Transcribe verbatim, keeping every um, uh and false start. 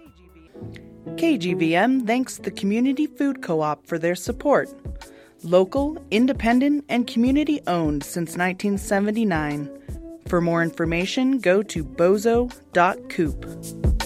K G V M thanks the Community Food Co-op for their support. Local, independent, and community-owned since nineteen seventy-nine. For more information, go to bozo dot coop.